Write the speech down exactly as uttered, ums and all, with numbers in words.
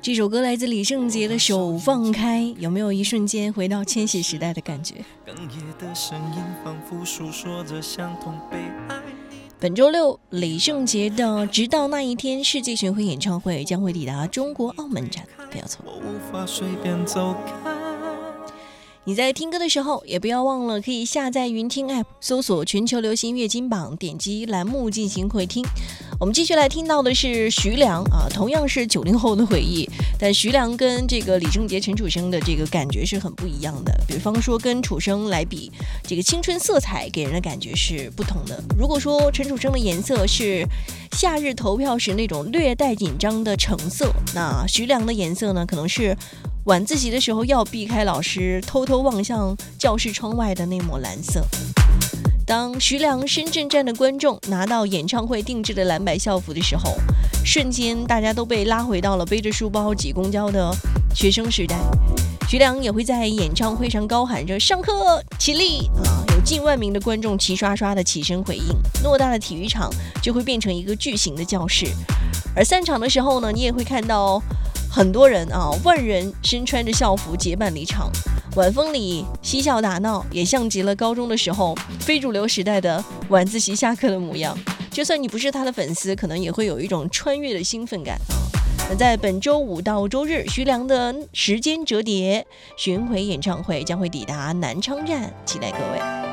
这首歌来自李圣杰的《手放开》，有没有一瞬间回到千禧时代的感觉？ 哽咽的声音仿佛诉说着相同悲哀。 本周六，李圣杰的《直到那一天》世界巡回演唱会将会抵达中国澳门站，不要错过。 我无法随便走开。 你在听歌的时候，也不要忘了可以下载云听 App， 搜索全球流行乐金榜，点击栏目进行回听。我们继续来听到的是徐良啊，同样是九零后的回忆，但徐良跟这个李圣杰、陈楚生的这个感觉是很不一样的。比方说跟楚生来比，这个青春色彩给人的感觉是不同的。如果说陈楚生的颜色是夏日投票时那种略带紧张的橙色，那徐良的颜色呢，可能是晚自习的时候要避开老师，偷偷望向教室窗外的那抹蓝色。当徐良深圳站的观众拿到演唱会定制的蓝白校服的时候，瞬间大家都被拉回到了背着书包挤公交的学生时代。徐良也会在演唱会上高喊着上课起立啊，有近万名的观众齐刷刷的起身回应，偌大的体育场就会变成一个巨型的教室。而散场的时候呢，你也会看到很多人啊，万人身穿着校服结伴离场，晚风里嬉笑打闹，也像极了高中的时候非主流时代的晚自习下课的模样。就算你不是他的粉丝，可能也会有一种穿越的兴奋感啊。那在本周五到周日，徐良的时间折叠巡回演唱会将会抵达南昌站，期待各位。